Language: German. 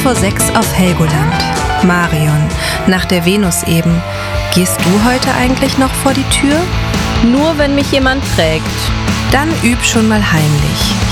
vor 6 auf Helgoland. Marion, nach der Venus eben. Gehst du heute eigentlich noch vor die Tür? Nur wenn mich jemand trägt. Dann üb schon mal heimlich.